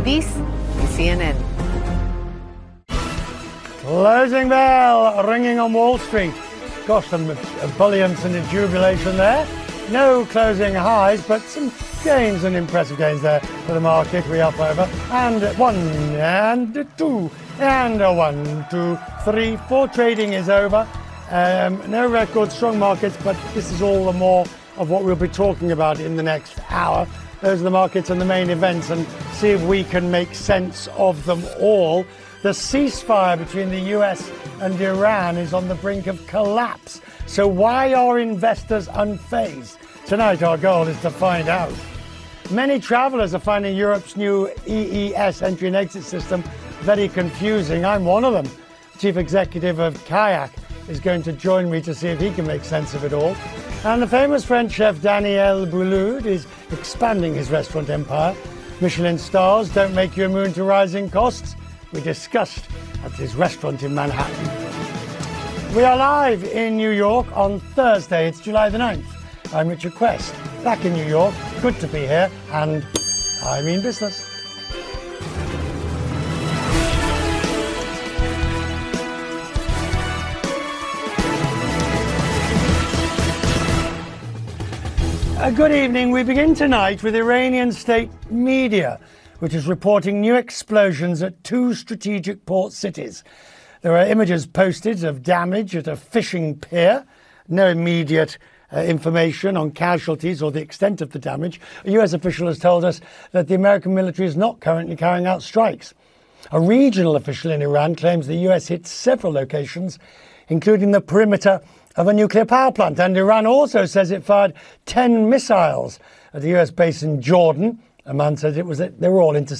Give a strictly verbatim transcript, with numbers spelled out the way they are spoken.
This is C N N. Closing bell ringing on Wall Street. Gosh, some ebullience and jubilation there. No closing highs, but some gains and impressive gains there for the market. We up over. And one, and two, and a one, two, three, four. Trading is over. Um, no record, strong markets, but this is all the more of what we'll be talking about in the next hour. Those are the markets and the main events, and see if we can make sense of them all. The ceasefire between the U S and Iran is on the brink of collapse. So why are investors unfazed? Tonight our goal is to find out. Many travellers are finding Europe's new E E S entry and exit system very confusing. I'm one of them. Chief Executive of Kayak is going to join me to see if he can make sense of it all. And the famous French chef Daniel Boulud is expanding his restaurant empire. Michelin stars don't make you immune to rising costs. We discussed at his restaurant in Manhattan. We are live in New York on Thursday. It's July the ninth. I'm Richard Quest, back in New York. Good to be here, and I mean business. A good evening. We begin tonight with Iranian state media, which is reporting new explosions at two strategic port cities. There are images posted of damage at a fishing pier. No immediate uh, information on casualties or the extent of the damage. A U S official has told us that the American military is not currently carrying out strikes. A regional official in Iran claims the U S hit several locations, including the perimeter of a nuclear power plant. And Iran also says it fired ten missiles at the U S base in Jordan. A man says it was they were all intercepted.